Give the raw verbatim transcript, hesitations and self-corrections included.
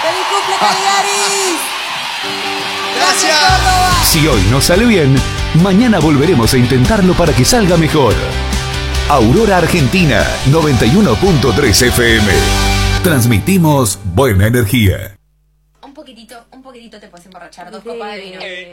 ¡Feliz cumple, Caligaris! Gracias. Si hoy no sale bien, mañana volveremos a intentarlo para que salga mejor. Aurora Argentina, noventa y uno punto tres F M. Transmitimos buena energía. Un poquitito, un poquitito te puedes emborrachar, dos copas de vino.